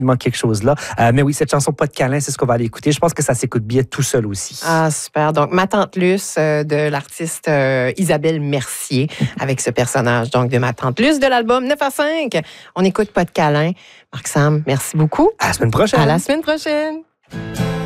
Il manque quelque chose là. Mais oui, cette chanson Pas de câlin, c'est ce qu'on va aller écouter. Je pense que ça s'écoute bien tout seul aussi. Ah, super. Donc, Ma Tante Luce de l'artiste Isabelle Mercier avec ce personnage donc de Ma Tante Luce de l'album 9 à 5. On écoute Pas de câlin. Marc-Sam, merci beaucoup. À la semaine prochaine. À la semaine prochaine.